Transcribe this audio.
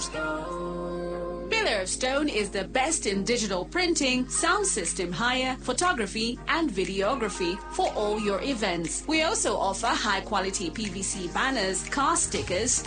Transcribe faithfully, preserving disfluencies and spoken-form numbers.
Pillar of Stone is the best in digital printing, sound system hire, photography, and videography for all your events. We also offer high-quality P V C banners, car stickers,